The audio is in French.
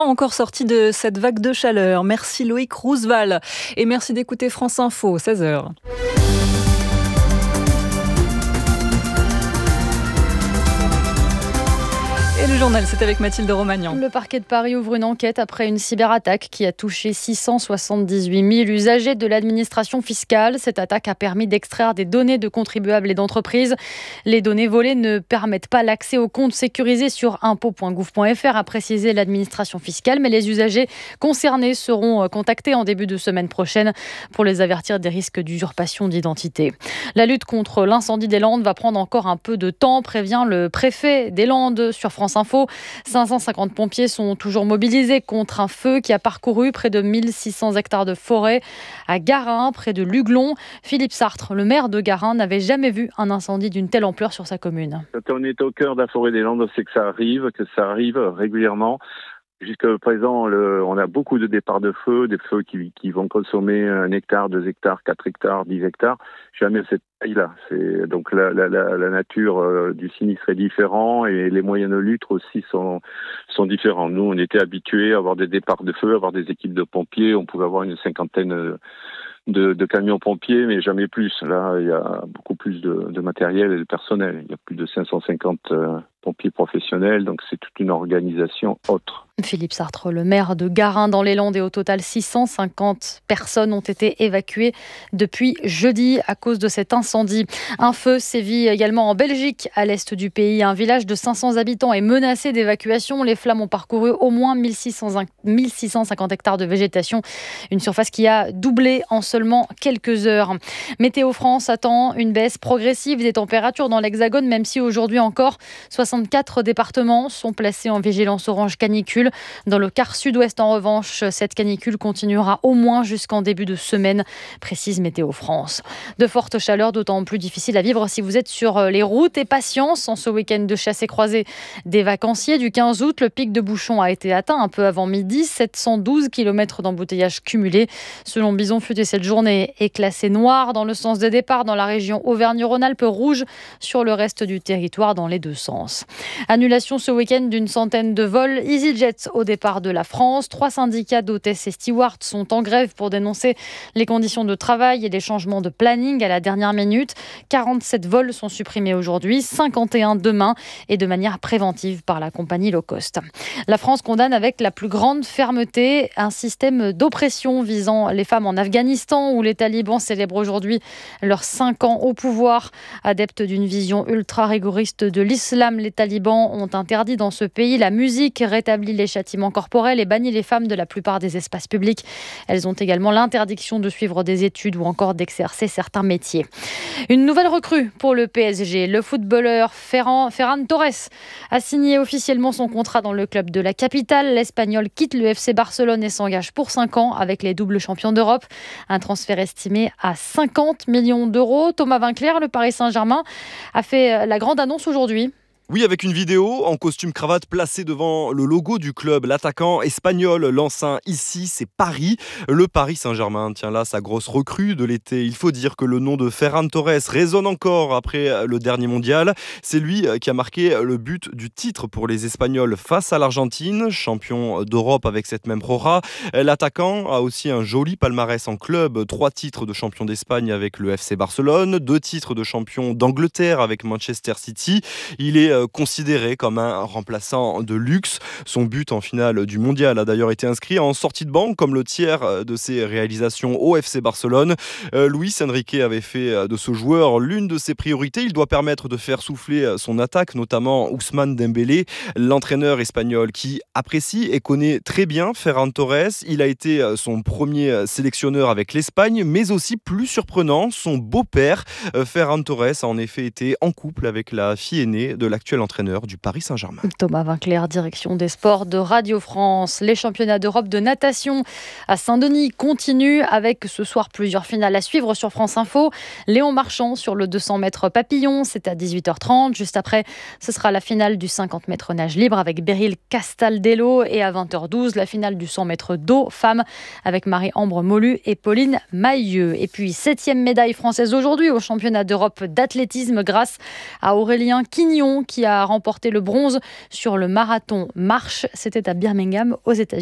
Encore sorti de cette vague de chaleur. Merci Loïc Roosevelt et merci d'écouter France Info, 16h. Et le journal, c'est avec Mathilde Romagnan. Le parquet de Paris ouvre une enquête après une cyberattaque qui a touché 678 000 usagers de l'administration fiscale. Cette attaque a permis d'extraire des données de contribuables et d'entreprises. Les données volées ne permettent pas l'accès aux comptes sécurisés sur impôts.gouv.fr, a précisé l'administration fiscale. Mais les usagers concernés seront contactés en début de semaine prochaine pour les avertir des risques d'usurpation d'identité. La lutte contre l'incendie des Landes va prendre encore un peu de temps, prévient le préfet des Landes sur France Info. 550 pompiers sont toujours mobilisés contre un feu qui a parcouru près de 1600 hectares de forêt à Garin, près de Luglon. Philippe Sartre, le maire de Garin, n'avait jamais vu un incendie d'une telle ampleur sur sa commune. Quand on est au cœur de la forêt des Landes, c'est que ça arrive régulièrement. Jusqu'à présent, on a beaucoup de départs de feu, des feux qui vont consommer 1 hectare, 2 hectares, 4 hectares, 10 hectares. Jamais cette taille-là. Donc la nature du sinistre est différente et les moyens de lutte aussi sont différents. Nous, on était habitués à avoir des départs de feu, à avoir des équipes de pompiers. On pouvait avoir une cinquantaine de camions pompiers, mais jamais plus. Là, il y a beaucoup plus de matériel et de personnel. Il y a plus de 550 pompiers professionnels, donc c'est toute une organisation autre. Philippe Sartre, le maire de Garin dans les Landes, et au total 650 personnes ont été évacuées depuis jeudi à cause de cet incendie. Un feu sévit également en Belgique, à l'est du pays. Un village de 500 habitants est menacé d'évacuation. Les flammes ont parcouru au moins 1650 hectares de végétation, une surface qui a doublé en seulement quelques heures. Météo France attend une baisse progressive des températures dans l'Hexagone, même si aujourd'hui encore 64 départements sont placés en vigilance orange canicule. Dans le quart sud-ouest, en revanche, cette canicule continuera au moins jusqu'en début de semaine, précise Météo France. De fortes chaleurs, d'autant plus difficiles à vivre si vous êtes sur les routes. Et patience, en ce week-end de chasse et croisée des vacanciers du 15 août, le pic de bouchons a été atteint un peu avant midi. 712 km d'embouteillage cumulé. Selon Bison Futé, cette journée est classée noire dans le sens des départs dans la région Auvergne-Rhône-Alpes, rouge sur le reste du territoire dans les deux sens. Annulation ce week-end d'une centaine de vols EasyJet au départ de la France. 3 syndicats d'hôtesses et stewards sont en grève pour dénoncer les conditions de travail et les changements de planning à la dernière minute. 47 vols sont supprimés aujourd'hui, 51 demain et de manière préventive par la compagnie low cost. La France condamne avec la plus grande fermeté un système d'oppression visant les femmes en Afghanistan, où les talibans célèbrent aujourd'hui leurs 5 ans au pouvoir. Adeptes d'une vision ultra rigoriste de l'islam, les talibans ont interdit dans ce pays la musique, rétabli les châtiments corporels et banni les femmes de la plupart des espaces publics. Elles ont également l'interdiction de suivre des études ou encore d'exercer certains métiers. Une nouvelle recrue pour le PSG. Le footballeur Ferran Torres a signé officiellement son contrat dans le club de la capitale. L'Espagnol quitte le FC Barcelone et s'engage pour 5 ans avec les doubles champions d'Europe. Un transfert estimé à 50 millions d'euros. Thomas Vinclair, le Paris Saint-Germain, a fait la grande annonce aujourd'hui. Oui, avec une vidéo en costume cravate placée devant le logo du club. L'attaquant espagnol lance un ici, c'est Paris. Le Paris Saint-Germain tient là sa grosse recrue de l'été. Il faut dire que le nom de Ferran Torres résonne encore après le dernier mondial. C'est lui qui a marqué le but du titre pour les Espagnols face à l'Argentine, champion d'Europe avec cette même aura. L'attaquant a aussi un joli palmarès en club. 3 titres de champion d'Espagne avec le FC Barcelone, 2 titres de champion d'Angleterre avec Manchester City. Il est considéré comme un remplaçant de luxe. Son but en finale du mondial a d'ailleurs été inscrit en sortie de banc, comme le tiers de ses réalisations au FC Barcelone. Luis Enrique avait fait de ce joueur l'une de ses priorités. Il doit permettre de faire souffler son attaque, notamment Ousmane Dembélé, l'entraîneur espagnol qui apprécie et connaît très bien Ferran Torres. Il a été son premier sélectionneur avec l'Espagne, mais aussi plus surprenant, son beau-père. Ferran Torres a en effet été en couple avec la fille aînée de l'actuel entraîneur du Paris Saint-Germain. Thomas Vinclair, direction des sports de Radio France. Les championnats d'Europe de natation à Saint-Denis continuent avec ce soir plusieurs finales à suivre sur France Info. Léon Marchand sur le 200 mètres papillon, c'est à 18h30. Juste après, ce sera la finale du 50 mètres nage libre avec Beryl Castaldello, et à 20h12, la finale du 100 mètres dos femmes avec Marie-Ambre Molu et Pauline Mailleux. Et puis 7e médaille française aujourd'hui au championnat d'Europe d'athlétisme grâce à Aurélien Quignon qui a remporté le bronze sur le marathon marche. C'était à Birmingham, aux États-Unis.